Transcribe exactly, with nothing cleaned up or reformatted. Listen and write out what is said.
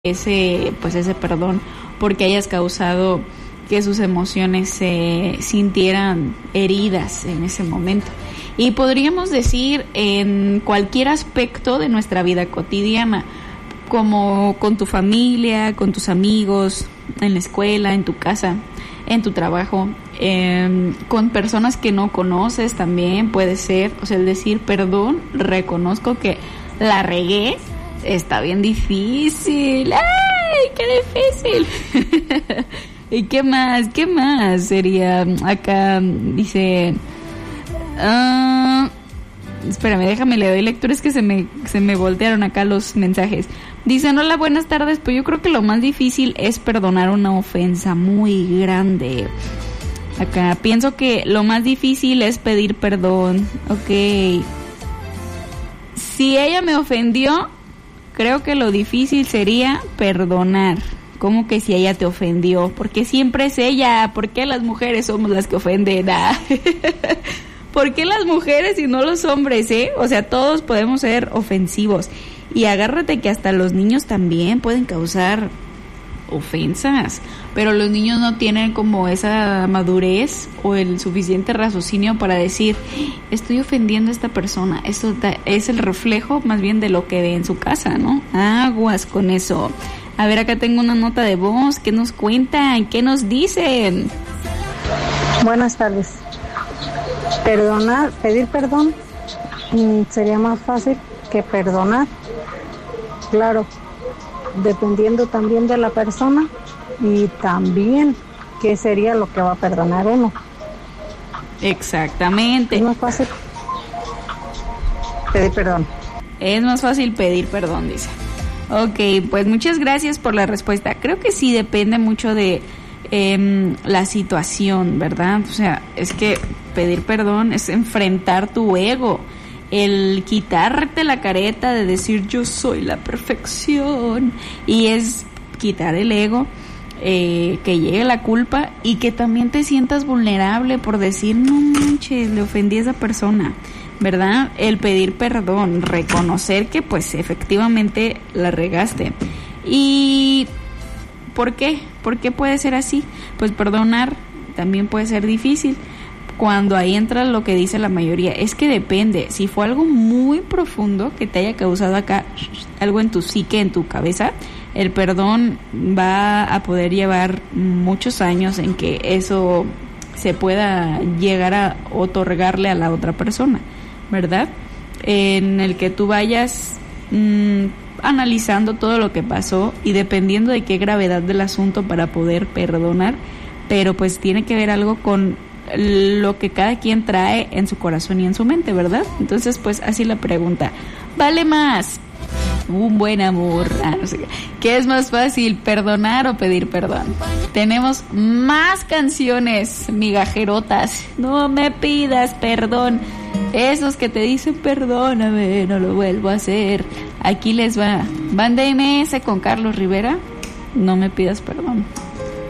ese, pues ese perdón, porque hayas causado que sus emociones se sintieran heridas en ese momento. Y podríamos decir en cualquier aspecto de nuestra vida cotidiana, como con tu familia, con tus amigos, en la escuela, en tu casa, en tu trabajo, eh, con personas que no conoces también puede ser. O sea, el decir perdón, reconozco que la regué, está bien difícil. ¡Ay, qué difícil! ¿Y qué más? ¿Qué más sería? Acá dice... Uh, espérame, déjame, le doy lectura, es que se me, se me voltearon acá los mensajes. Dicen, hola, buenas tardes, pues yo creo que lo más difícil es perdonar una ofensa muy grande. Acá, pienso que lo más difícil es pedir perdón. Ok. Si ella me ofendió, creo que lo difícil sería perdonar. ¿Cómo que si ella te ofendió? Porque siempre es ella. ¿Por qué las mujeres somos las que ofenden? Ah. ¿Por qué las mujeres y no los hombres, eh? O sea, todos podemos ser ofensivos. Y agárrate que hasta los niños también pueden causar ofensas. Pero los niños no tienen como esa madurez o el suficiente raciocinio para decir, estoy ofendiendo a esta persona. Esto es el reflejo más bien de lo que ve en su casa, ¿no? Aguas con eso. A ver, acá tengo una nota de voz. ¿Qué nos cuentan? ¿Qué nos dicen? Buenas tardes. Perdonar, pedir perdón mmm, sería más fácil que perdonar. Claro, dependiendo también de la persona y también qué sería lo que va a perdonar uno. Exactamente. Es más fácil pedir perdón. Es más fácil pedir perdón, dice. Ok, pues muchas gracias por la respuesta. Creo que sí depende mucho de eh, la situación, ¿verdad? O sea, es que pedir perdón es enfrentar tu ego, el quitarte la careta de decir yo soy la perfección, y es quitar el ego, eh, que llegue la culpa y que también te sientas vulnerable por decir no manches, le ofendí a esa persona, ¿verdad? El pedir perdón, reconocer que pues efectivamente la regaste. ¿Y por qué? ¿Por qué puede ser así? Pues perdonar también puede ser difícil. Cuando ahí entra lo que dice la mayoría, es que depende. Si fue algo muy profundo que te haya causado acá algo en tu psique, en tu cabeza, el perdón va a poder llevar muchos años en que eso se pueda llegar a otorgarle a la otra persona, ¿verdad? En el que tú vayas mmm, analizando todo lo que pasó y dependiendo de qué gravedad del asunto para poder perdonar, pero pues tiene que ver algo con lo que cada quien trae en su corazón y en su mente, ¿verdad? Entonces, pues así la pregunta, ¿vale más un buen amor? Ah, no sé qué. ¿Qué es más fácil, perdonar o pedir perdón? Tenemos más canciones migajerotas. No me pidas perdón. Esos que te dicen perdóname, no lo vuelvo a hacer. Aquí les va. Banda M S con Carlos Rivera. No me pidas perdón.